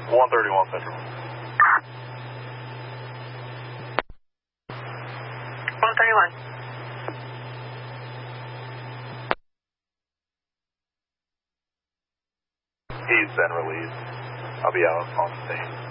131 Central. 131. He's been released. I'll be out on the scene.